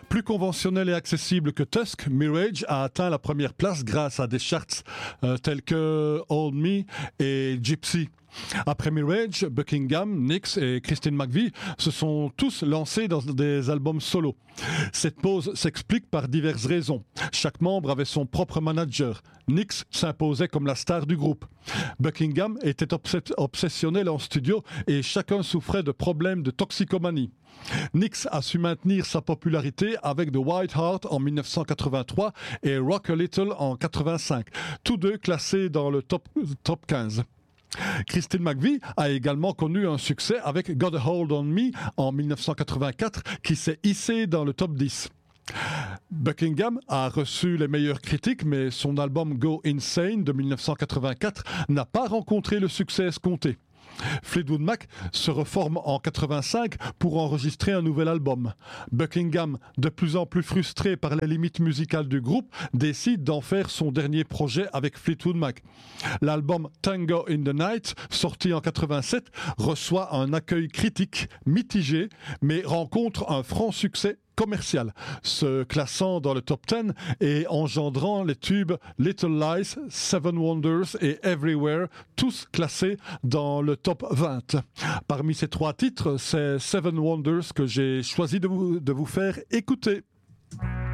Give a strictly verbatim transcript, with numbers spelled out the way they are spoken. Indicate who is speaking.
Speaker 1: Plus conventionnel et accessible que Tusk, Mirage a atteint la première place grâce à des charts euh, tels que Hold Me et Gypsy. Après Mirage, Buckingham, Nix et Christine McVie se sont tous lancés dans des albums solo. Cette pause s'explique par diverses raisons. Chaque membre avait son propre manager. Nix s'imposait comme la star du groupe. Buckingham était obs- obsessionnel en studio et chacun souffrait de problèmes de toxicomanie. Nix a su maintenir sa popularité avec The White Heart en dix-neuf cent quatre-vingt-trois et Rock a Little en quatre-vingt-cinq, tous deux classés dans le top, top quinze. Christine McVie a également connu un succès avec Got a Hold on Me en dix-neuf cent quatre-vingt-quatre qui s'est hissé dans le top dix. Buckingham a reçu les meilleures critiques, mais son album Go Insane de dix-neuf cent quatre-vingt-quatre n'a pas rencontré le succès escompté. Fleetwood Mac se reforme en quatre-vingt-cinq pour enregistrer un nouvel album. Buckingham, de plus en plus frustré par les limites musicales du groupe, décide d'en faire son dernier projet avec Fleetwood Mac. L'album Tango in the Night, sorti en quatre-vingt-sept, reçoit un accueil critique mitigé, mais rencontre un franc succès commercial, se classant dans le top dix et engendrant les tubes Little Lies, Seven Wonders et Everywhere, tous classés dans le top vingt. Parmi ces trois titres, c'est Seven Wonders que j'ai choisi de vous, de vous faire écouter.